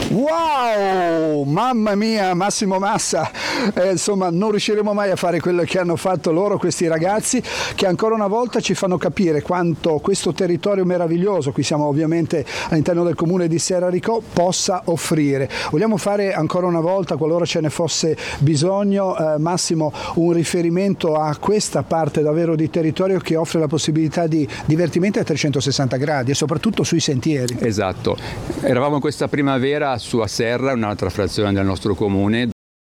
Wow, mamma mia, Massimo Massa, insomma non riusciremo mai a fare quello che hanno fatto loro, questi ragazzi, che ancora una volta ci fanno capire quanto questo territorio meraviglioso, qui siamo ovviamente all'interno del comune di Serrarico, possa offrire. Vogliamo fare ancora una volta, qualora ce ne fosse bisogno, Massimo, un riferimento a questa parte davvero di territorio che offre la possibilità di divertimento a 360 gradi e soprattutto sui sentieri. Esatto, eravamo questa primavera su a Serra, un'altra frazione del nostro comune.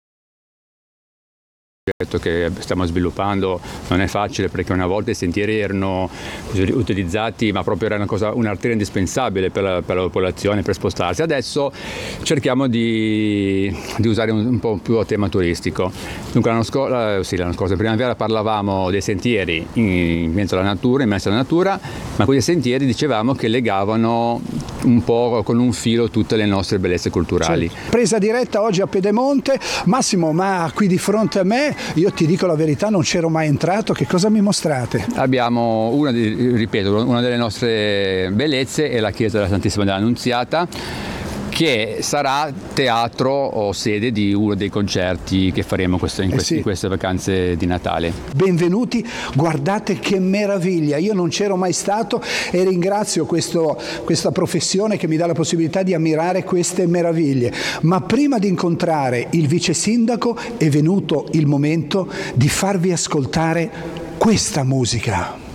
Che stiamo sviluppando non è facile, perché una volta i sentieri erano utilizzati, ma proprio era un'arteria indispensabile per la popolazione per spostarsi. Adesso cerchiamo di usare un po' più a tema turistico. Dunque l'anno scorso in primavera parlavamo dei sentieri in mezzo alla natura, immersi alla natura, ma quei sentieri dicevamo che legavano un po' con un filo tutte le nostre bellezze culturali. Presa diretta oggi a Pedemonte. Massimo, ma qui di fronte a me, io ti dico la verità, non c'ero mai entrato, che cosa mi mostrate? Abbiamo una delle nostre bellezze è la chiesa della Santissima dell'Annunziata, che sarà teatro o sede di uno dei concerti che faremo in queste vacanze di Natale. Benvenuti, guardate che meraviglia, io non c'ero mai stato e ringrazio questa professione che mi dà la possibilità di ammirare queste meraviglie. Ma prima di incontrare il vice sindaco è venuto il momento di farvi ascoltare questa musica.